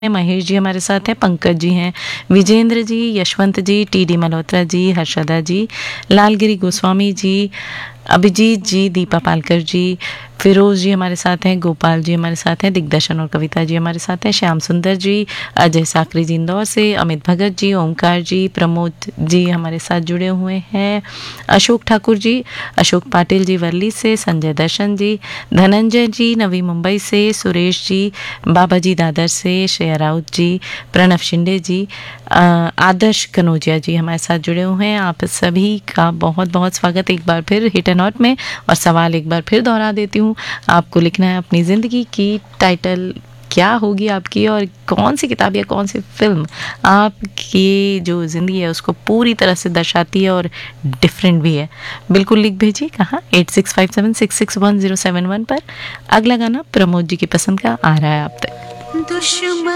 महेश जी हमारे साथ हैं, पंकज जी हैं, विजेंद्र जी, यशवंत जी, टीडी मल्होत्रा जी, हर्षदा जी, लालगिरी गोस्वामी जी, अभिजीत जी, दीपा पालकर जी, फिरोज जी हमारे साथ हैं, गोपाल जी हमारे साथ हैं, दिग्दर्शन और कविता जी हमारे साथ हैं, श्याम सुंदर जी, अजय साकरी जी इंदौर से, अमित भगत जी, ओमकार जी, प्रमोद जी हमारे साथ जुड़े हुए हैं, अशोक ठाकुर जी, अशोक पाटिल जी वर्ली से, संजय दर्शन जी, धनंजय जी नवी मुंबई से, सुरेश जी, बाबा जी दादर से, श्रेया राउत जी, प्रणव शिंदे जी, आदर्श कनौजिया जी हमारे साथ जुड़े हुए हैं। आप सभी का बहुत बहुत स्वागत एक बार फिर हिट एंड हॉट में। और सवाल एक बार फिर दोहरा देती हूँ, आपको लिखना है अपनी ज़िंदगी की टाइटल क्या होगी आपकी, और कौन सी किताब या कौन सी फिल्म आपकी जो ज़िंदगी है उसको पूरी तरह से दर्शाती है और डिफरेंट भी है। बिल्कुल लिख भेजिए। कहाँ 8657661071 पर। अगला गाना प्रमोद जी की पसंद का आ रहा है आप तक।